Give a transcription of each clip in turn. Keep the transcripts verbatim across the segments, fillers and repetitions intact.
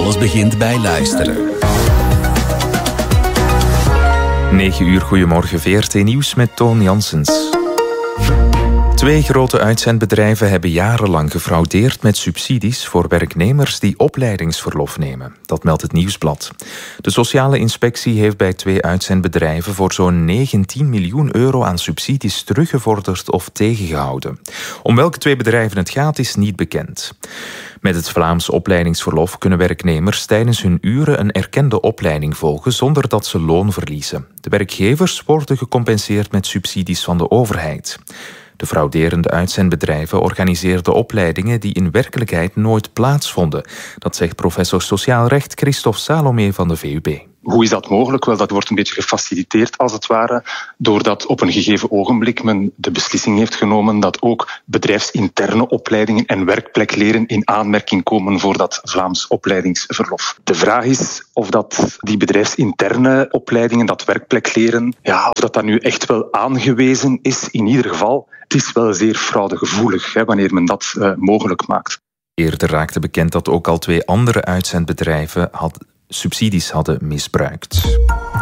Alles begint bij luisteren. negen uur, goedemorgen, V R T Nieuws met Toon Janssens. Twee grote uitzendbedrijven hebben jarenlang gefraudeerd met subsidies voor werknemers die opleidingsverlof nemen. Dat meldt het Nieuwsblad. De sociale inspectie heeft bij twee uitzendbedrijven voor zo'n negentien miljoen euro aan subsidies teruggevorderd of tegengehouden. Om welke twee bedrijven het gaat is niet bekend. Met het Vlaams opleidingsverlof kunnen werknemers tijdens hun uren een erkende opleiding volgen zonder dat ze loon verliezen. De werkgevers worden gecompenseerd met subsidies van de overheid. De frauderende uitzendbedrijven organiseerden opleidingen die in werkelijkheid nooit plaatsvonden. Dat zegt professor Sociaal Recht Christophe Salomé van de V U B. Hoe is dat mogelijk? Wel, dat wordt een beetje gefaciliteerd als het ware, doordat op een gegeven ogenblik men de beslissing heeft genomen dat ook bedrijfsinterne opleidingen en werkplekleren in aanmerking komen voor dat Vlaams opleidingsverlof. De vraag is of dat die bedrijfsinterne opleidingen, dat werkplekleren, ja, of dat dat nu echt wel aangewezen is. In ieder geval, het is wel zeer fraudegevoelig hè, wanneer men dat uh, mogelijk maakt. Eerder raakte bekend dat ook al twee andere uitzendbedrijven hadden subsidies hadden misbruikt.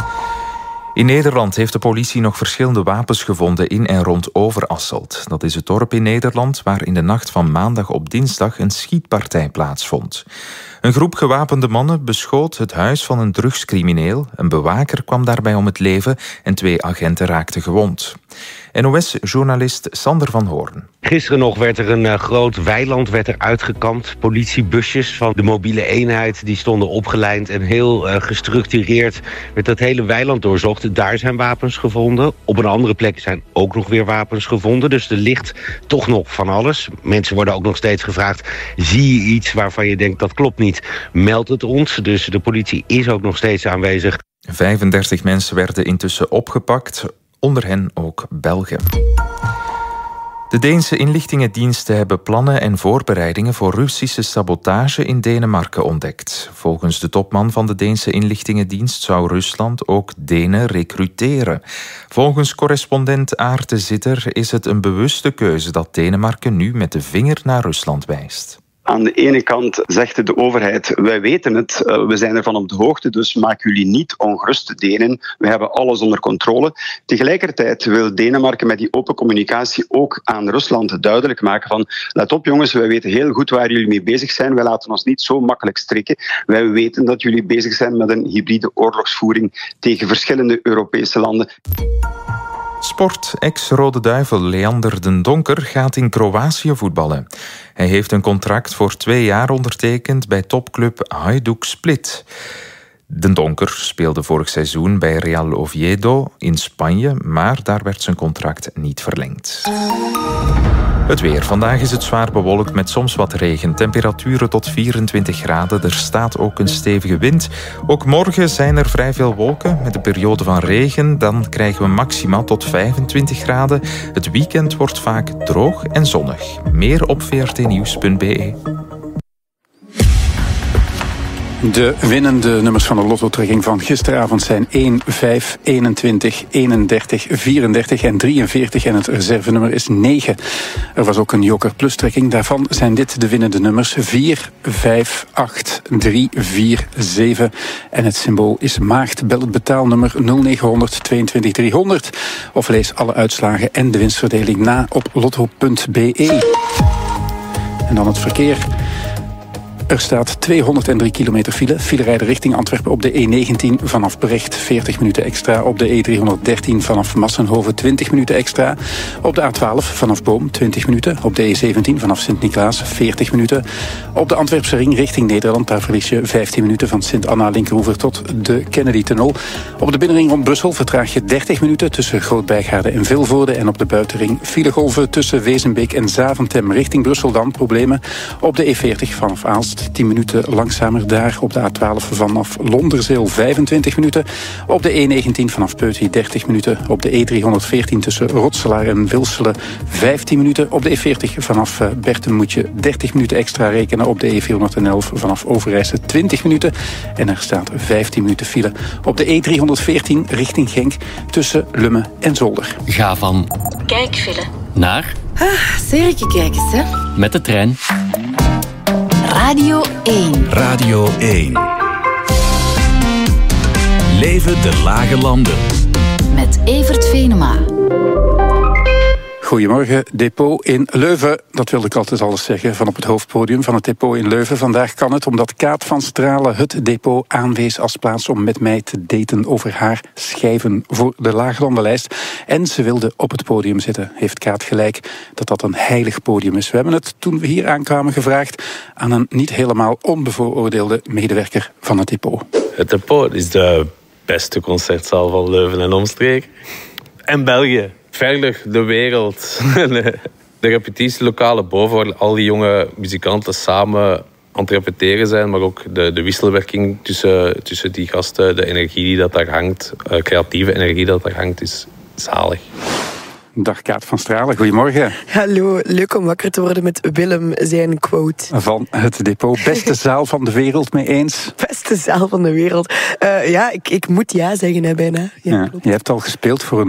In Nederland heeft de politie nog verschillende wapens gevonden in en rond Overasselt. Dat is het dorp in Nederland waar in de nacht van maandag op dinsdag een schietpartij plaatsvond. Een groep gewapende mannen beschoot het huis van een drugscrimineel. Een bewaker kwam daarbij om het leven en twee agenten raakten gewond. N O S-journalist Sander van Hoorn. Gisteren nog werd er een uh, groot weiland werd er uitgekampt. Politiebusjes van de mobiele eenheid die stonden opgelijnd en heel uh, gestructureerd werd dat hele weiland doorzocht. Daar zijn wapens gevonden. Op een andere plek zijn ook nog weer wapens gevonden. Dus er ligt toch nog van alles. Mensen worden ook nog steeds gevraagd: zie je iets waarvan je denkt dat klopt niet? Meld het ons. Dus de politie is ook nog steeds aanwezig. vijfendertig mensen werden intussen opgepakt. Onder hen ook Belgen. De Deense inlichtingendiensten hebben plannen en voorbereidingen voor Russische sabotage in Denemarken ontdekt. Volgens de topman van de Deense inlichtingendienst zou Rusland ook Denen recruteren. Volgens correspondent Aarte Zitter is het een bewuste keuze dat Denemarken nu met de vinger naar Rusland wijst. Aan de ene kant zegt de overheid: wij weten het, we zijn ervan op de hoogte, dus maak jullie niet ongerust, Denen. We hebben alles onder controle. Tegelijkertijd wil Denemarken met die open communicatie ook aan Rusland duidelijk maken van: let op jongens, wij weten heel goed waar jullie mee bezig zijn. Wij laten ons niet zo makkelijk strikken. Wij weten dat jullie bezig zijn met een hybride oorlogsvoering tegen verschillende Europese landen. Sport. Ex-Rode Duivel Leander den Donker gaat in Kroatië voetballen. Hij heeft een contract voor twee jaar ondertekend bij topclub Hajduk Split. Den Donker speelde vorig seizoen bij Real Oviedo in Spanje, maar daar werd zijn contract niet verlengd. Het weer. Vandaag is het zwaar bewolkt met soms wat regen. Temperaturen tot vierentwintig graden. Er staat ook een stevige wind. Ook morgen zijn er vrij veel wolken met een periode van regen. Dan krijgen we maximaal tot vijfentwintig graden. Het weekend wordt vaak droog en zonnig. Meer op v r t nieuws punt b e. De winnende nummers van de lottotrekking van gisteravond zijn één, vijf, eenentwintig, eenendertig, vierendertig en drieënveertig. En het reservenummer is negen. Er was ook een Joker Plus trekking. Daarvan zijn dit de winnende nummers vier, vijf, acht, drie, vier, zeven. En het symbool is maagd. Bel het betaalnummer nul negen honderd tweeëntwintig driehonderd. Of lees alle uitslagen en de winstverdeling na op lotto punt b e. En dan het verkeer. Er staat tweehonderddrie kilometer file. File rijden richting Antwerpen op de E negentien vanaf Brecht veertig minuten extra. Op de E driehonderddertien vanaf Massenhoven twintig minuten extra. Op de A twaalf vanaf Boom twintig minuten. Op de E zeventien vanaf Sint-Niklaas veertig minuten. Op de Antwerpse ring richting Nederland. Daar verlies je vijftien minuten van Sint-Anna-Linkeroever tot de Kennedy-tunnel. Op de binnenring rond Brussel vertraag je dertig minuten tussen Groot-Bijgaarde en Vilvoorde. En op de buitenring filegolven tussen Wezenbeek en Zaventem richting Brussel dan problemen. Op de E veertig vanaf Aalst tien minuten langzamer daar. Op de A twaalf vanaf Londerzeel vijfentwintig minuten. Op de E negentien vanaf Peuty dertig minuten. Op de E driehonderdveertien tussen Rotselaar en Wilselen vijftien minuten. Op de E veertig vanaf Berten moet je dertig minuten extra rekenen. Op de E vierhonderdelf vanaf Overijse twintig minuten. En er staat vijftien minuten file. Op de E driehonderdveertien richting Genk tussen Lummen en Zolder. Ga van kijkfile naar ah, serie kijken, hè? met de trein. Radio één. Radio één. Leven de Lage Landen. Met Evert Venema. Goedemorgen, depot in Leuven. Dat wilde ik altijd alles zeggen van op het hoofdpodium van het depot in Leuven. Vandaag kan het omdat Kaat van Stralen het depot aanwees als plaats om met mij te daten over haar schijven voor de Laaglandenlijst. En ze wilde op het podium zitten. Heeft Kaat gelijk dat dat een heilig podium is. We hebben het toen we hier aankwamen gevraagd aan een niet helemaal onbevooroordeelde medewerker van het depot. Het depot is de beste concertzaal van Leuven en omstreken. En België. Verder de wereld. De repetitielokalen boven waar al die jonge muzikanten samen aan het repeteren zijn, maar ook de, de wisselwerking tussen, tussen die gasten, de energie die dat daar hangt, uh, creatieve energie dat daar hangt, is zalig. Dag Kaat van Stralen, goedemorgen. Hallo, leuk om wakker te worden met Willem zijn quote. Van het depot. Beste zaal van de wereld, mee eens? Beste zaal van de wereld. Uh, ja, ik, ik moet ja zeggen, hè, bijna. Ja, ja, je hebt al gespeeld voor een